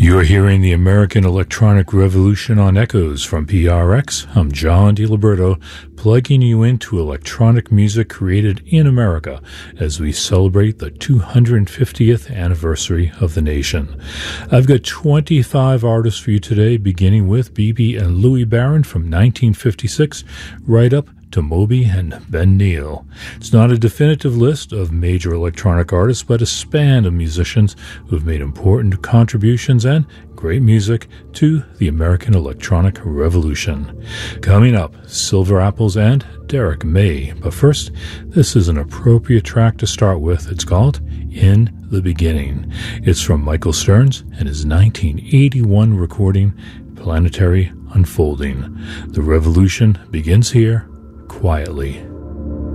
You're hearing the American Electronic Revolution on Echoes from PRX. I'm John DiLiberto, plugging you into electronic music created in America as we celebrate the 250th anniversary of the nation. I've got 25 artists for you today, beginning with BB and Louis Barron from 1956, right up to Moby and Ben Neal. It's not a definitive list of major electronic artists, but a span of musicians who've made important contributions and great music to the American Electronic Revolution. Coming up, Silver Apples and Derek May. But first, this is an appropriate track to start with. It's called In the Beginning. It's from Michael Stearns and his 1981 recording, Planetary Unfolding. The revolution begins here, quietly.